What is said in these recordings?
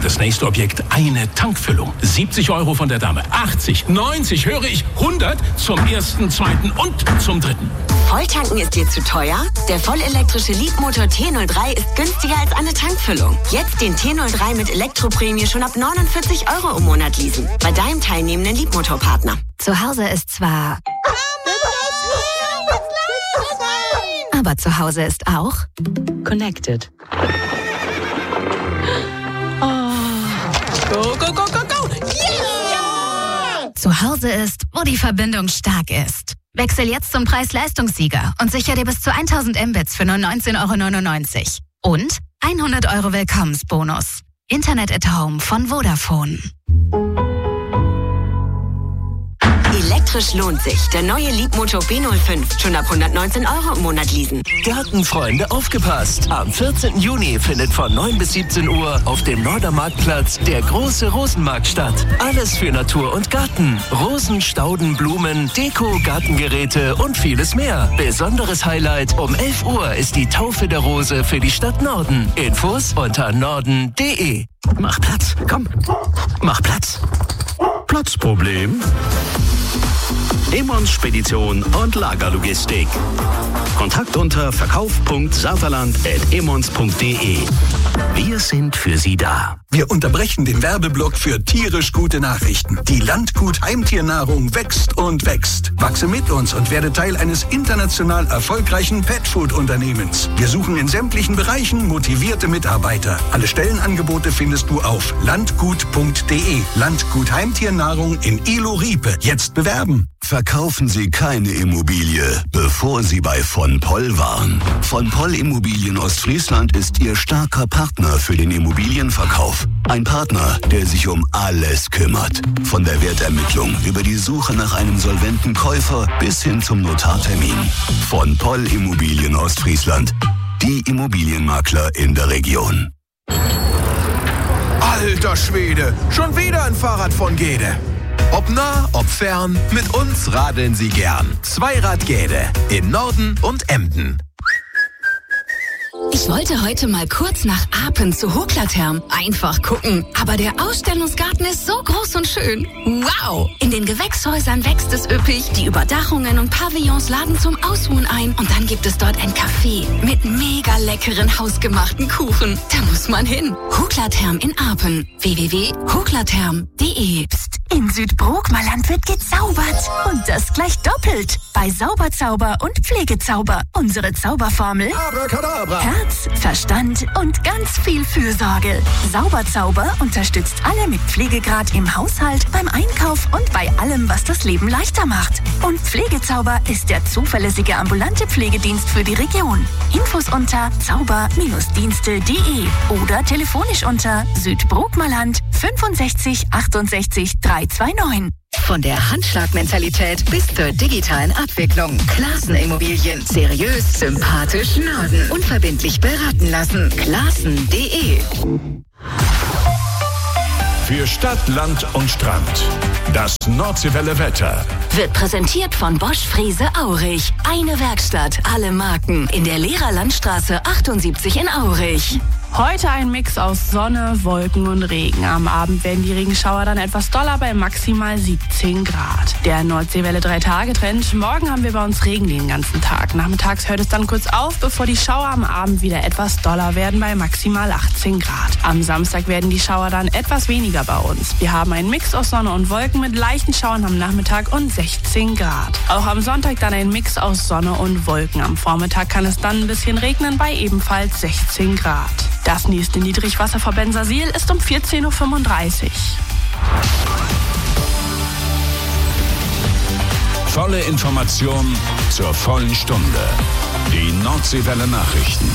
das nächste Objekt eine Tankfüllung. 70 € von der Dame, 80, 90, höre ich, 100 zum ersten, zweiten und zum dritten. Volltanken ist dir zu teuer? Der vollelektrische Leapmotor T03 ist günstiger als eine Tankfüllung. Jetzt den T03 mit Elektroprämie schon ab 49 € im Monat leasen. Bei deinem teilnehmenden Leapmotor-Partner. Zu Hause ist zwar... Aber zu Hause ist auch... Connected. Oh. Go, go, go, go, go! Yeah! Zu Hause ist, wo die Verbindung stark ist. Wechsel jetzt zum Preis-Leistungssieger und sicher dir bis zu 1000 Mbits für nur 19,99 € Und 100 € Willkommensbonus. Internet at Home von Vodafone. Elektrisch lohnt sich. Der neue Leapmotor B05. Schon ab 119 € im Monat leasen. Gartenfreunde, aufgepasst! Am 14. Juni findet von 9 bis 17 Uhr auf dem Nordermarktplatz der große Rosenmarkt statt. Alles für Natur und Garten. Rosen, Stauden, Blumen, Deko, Gartengeräte und vieles mehr. Besonderes Highlight: um 11 Uhr ist die Taufe der Rose für die Stadt Norden. Infos unter norden.de. Mach Platz, komm, mach Platz. Platzproblem? Emons Spedition und Lagerlogistik. Kontakt unter verkauf.saterland@emons.de. Wir sind für Sie da. Wir unterbrechen den Werbeblock für tierisch gute Nachrichten. Die Landgut Heimtiernahrung wächst und wächst. Wachse mit uns und werde Teil eines international erfolgreichen Petfood-Unternehmens. Wir suchen in sämtlichen Bereichen motivierte Mitarbeiter. Alle Stellenangebote findest du auf landgut.de. Landgut Heimtiernahrung in Ilo-Riepe. Jetzt bewerben. Verkaufen Sie keine Immobilie, bevor Sie bei von Poll waren. Von Poll Immobilien Ostfriesland ist Ihr starker Partner für den Immobilienverkauf. Ein Partner, der sich um alles kümmert. Von der Wertermittlung über die Suche nach einem solventen Käufer bis hin zum Notartermin. Von Poll Immobilien Ostfriesland. Die Immobilienmakler in der Region. Alter Schwede, schon wieder ein Fahrrad von Gede. Ob nah, ob fern, mit uns radeln Sie gern. Zweirad Gede in Norden und Emden. Ich wollte heute mal kurz nach Apen zu Hoklatherm. Einfach gucken. Aber der Ausstellungsgarten ist so groß und schön. Wow! In den Gewächshäusern wächst es üppig. Die Überdachungen und Pavillons laden zum Ausruhen ein. Und dann gibt es dort ein Café mit mega leckeren hausgemachten Kuchen. Da muss man hin. Hoklatherm in Apen. www.hoklatherm.de. Psst, in Südbrookmerland wird gezaubert. Und das gleich doppelt. Bei Sauberzauber und Pflegezauber. Unsere Zauberformel: Abracadabra. Herz, Verstand und ganz viel Fürsorge. Sauberzauber unterstützt alle mit Pflegegrad im Haushalt, beim Einkauf und bei allem, was das Leben leichter macht. Und Pflegezauber ist der zuverlässige ambulante Pflegedienst für die Region. Infos unter zauber-dienste.de oder telefonisch unter Südbrookmerland 65 68 329. Von der Handschlagmentalität bis zur digitalen Abwicklung. Klassen Immobilien. Seriös, sympathisch, Norden. Unverbindlich beraten lassen. Klassen.de. Für Stadt, Land und Strand. Das Nordseewelle Wetter. Wird präsentiert von Bosch Frese Aurich. Eine Werkstatt, alle Marken. In der Lehrerlandstraße 78 in Aurich. Heute ein Mix aus Sonne, Wolken und Regen. Am Abend werden die Regenschauer dann etwas doller bei maximal 17 Grad. Der Nordseewelle 3-Tage-Trend. Morgen haben wir bei uns Regen den ganzen Tag. Nachmittags hört es dann kurz auf, bevor die Schauer am Abend wieder etwas doller werden bei maximal 18 Grad. Am Samstag werden die Schauer dann etwas weniger bei uns. Wir haben einen Mix aus Sonne und Wolken mit leichten Schauern am Nachmittag und 16 Grad. Auch am Sonntag dann ein Mix aus Sonne und Wolken. Am Vormittag kann es dann ein bisschen regnen bei ebenfalls 16 Grad. Das nächste Niedrigwasser vor Bensersiel ist um 14:35 Uhr. Volle Information zur vollen Stunde. Die Nordseewelle Nachrichten.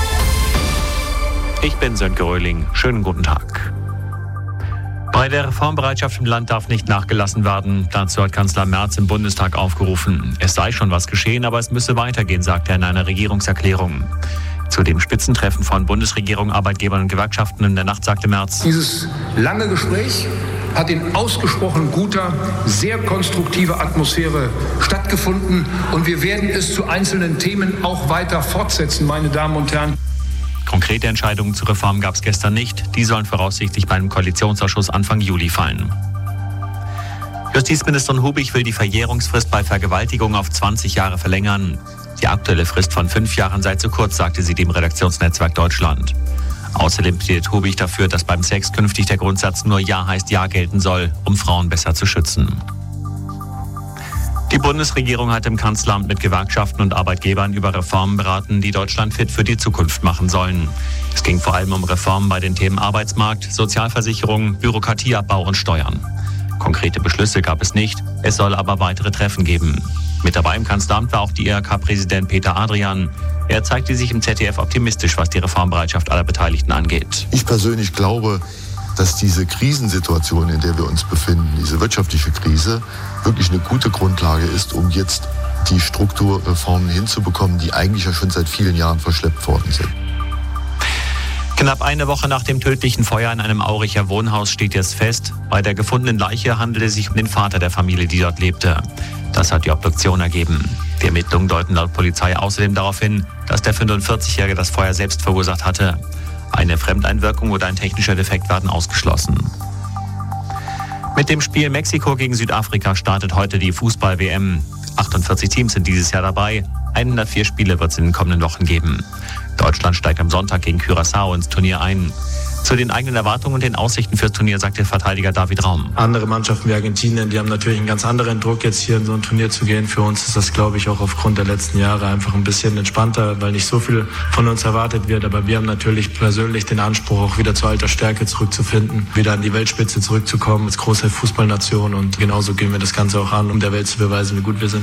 Ich bin Sönke Röhling. Schönen guten Tag. Bei der Reformbereitschaft im Land darf nicht nachgelassen werden. Dazu hat Kanzler Merz im Bundestag aufgerufen. Es sei schon was geschehen, aber es müsse weitergehen, sagt er in einer Regierungserklärung. Zu dem Spitzentreffen von Bundesregierung, Arbeitgebern und Gewerkschaften in der Nacht sagte Merz: Dieses lange Gespräch hat in ausgesprochen guter, sehr konstruktiver Atmosphäre stattgefunden und wir werden es zu einzelnen Themen auch weiter fortsetzen, meine Damen und Herren. Konkrete Entscheidungen zur Reform gab es gestern nicht. Die sollen voraussichtlich beim Koalitionsausschuss Anfang Juli fallen. Justizministerin Hubig will die Verjährungsfrist bei Vergewaltigung auf 20 Jahre verlängern. Die aktuelle Frist von 5 Jahren sei zu kurz, sagte sie dem Redaktionsnetzwerk Deutschland. Außerdem plädiert Hubig dafür, dass beim Sex künftig der Grundsatz nur Ja heißt Ja gelten soll, um Frauen besser zu schützen. Die Bundesregierung hat im Kanzleramt mit Gewerkschaften und Arbeitgebern über Reformen beraten, die Deutschland fit für die Zukunft machen sollen. Es ging vor allem um Reformen bei den Themen Arbeitsmarkt, Sozialversicherung, Bürokratieabbau und Steuern. Konkrete Beschlüsse gab es nicht, es soll aber weitere Treffen geben. Mit dabei im Kanzleramt war auch die IHK-Präsident Peter Adrian. Er zeigte sich im ZDF optimistisch, was die Reformbereitschaft aller Beteiligten angeht. Ich persönlich glaube, dass diese Krisensituation, in der wir uns befinden, diese wirtschaftliche Krise, wirklich eine gute Grundlage ist, um jetzt die Strukturreformen hinzubekommen, die eigentlich ja schon seit vielen Jahren verschleppt worden sind. Knapp eine Woche nach dem tödlichen Feuer in einem Auricher Wohnhaus steht jetzt fest, bei der gefundenen Leiche handelt es sich um den Vater der Familie, die dort lebte. Das hat die Obduktion ergeben. Die Ermittlungen deuten laut Polizei außerdem darauf hin, dass der 45-Jährige das Feuer selbst verursacht hatte. Eine Fremdeinwirkung oder ein technischer Defekt werden ausgeschlossen. Mit dem Spiel Mexiko gegen Südafrika startet heute die Fußball-WM. 48 Teams sind dieses Jahr dabei. 104 Spiele wird es in den kommenden Wochen geben. Deutschland steigt am Sonntag gegen Curaçao ins Turnier ein. Zu den eigenen Erwartungen und den Aussichten fürs Turnier sagt der Verteidiger David Raum. Andere Mannschaften wie Argentinien, die haben natürlich einen ganz anderen Druck, jetzt hier in so ein Turnier zu gehen. Für uns ist das, glaube ich, auch aufgrund der letzten Jahre einfach ein bisschen entspannter, weil nicht so viel von uns erwartet wird. Aber wir haben natürlich persönlich den Anspruch, auch wieder zu alter Stärke zurückzufinden, wieder an die Weltspitze zurückzukommen als große Fußballnation. Und genauso gehen wir das Ganze auch an, um der Welt zu beweisen, wie gut wir sind.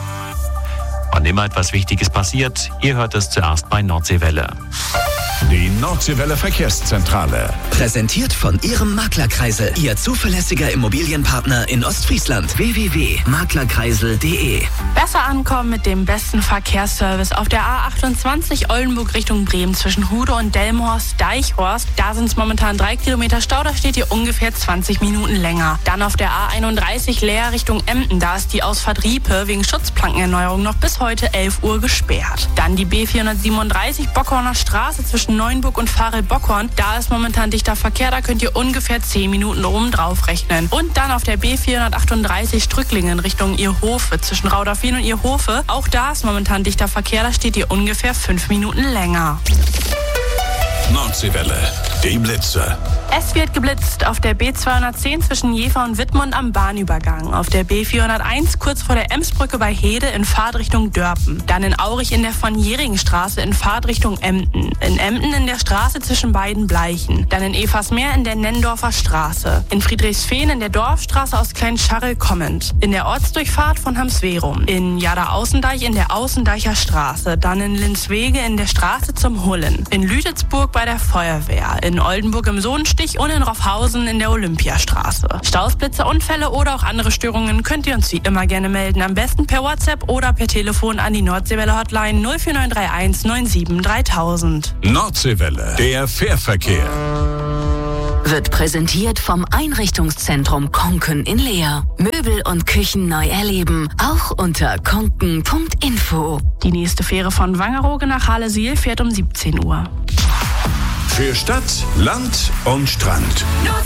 Wann immer etwas Wichtiges passiert, ihr hört es zuerst bei Nordseewelle. Die Nordseewelle Verkehrszentrale. Präsentiert von Ihrem Maklerkreisel. Ihr zuverlässiger Immobilienpartner in Ostfriesland. www.maklerkreisel.de. Besser ankommen mit dem besten Verkehrsservice auf der A28 Oldenburg Richtung Bremen zwischen Hude und Delmenhorst-Deichhorst. Da sind es momentan 3 Kilometer Stau, da steht ihr ungefähr 20 Minuten länger. Dann auf der A31 Leer Richtung Emden. Da ist die Ausfahrt Riepe wegen Schutzplankenerneuerung noch bis heute 11 Uhr gesperrt. Dann die B437 Bockhorner Straße zwischen Neuenburg und Farel-Bockhorn. Da ist momentan dichter Verkehr, da könnt ihr ungefähr 10 Minuten oben drauf rechnen. Und dann auf der B438 Strücklingen Richtung Ierhofe zwischen Raudafin und Ierhofe. Auch da ist momentan dichter Verkehr, da steht ihr ungefähr 5 Minuten länger. Nordseewelle, die Blitze. Es wird geblitzt auf der B210 zwischen Jever und Wittmund am Bahnübergang. Auf der B401 kurz vor der Emsbrücke bei Hede in Fahrtrichtung Dörpen. Dann in Aurich in der von Jährigenstraße in Fahrtrichtung Emden. In Emden in der Straße zwischen beiden Bleichen. Dann in Eversmeer in der Nennendorfer Straße. In Friedrichsfehn in der Dorfstraße aus Kleinscharrel kommend. In der Ortsdurchfahrt von Hamswerum. In Jada-Außendeich in der Außendeicher Straße. Dann in Linswege in der Straße zum Hullen. In Lütetsburg bei der Feuerwehr. In Oldenburg im Sohnstich und in Roffhausen in der Olympiastraße. Staus, Blitze, Unfälle oder auch andere Störungen könnt ihr uns wie immer gerne melden. Am besten per WhatsApp oder per Telefon an die Nordseewelle Hotline 04931 97 3000. Nordseewelle, der Fährverkehr. Wird präsentiert vom Einrichtungszentrum Konken in Leer. Möbel und Küchen neu erleben, auch unter konken.info. Die nächste Fähre von Wangerooge nach Halle-Siel fährt um 17 Uhr. Für Stadt, Land und Strand.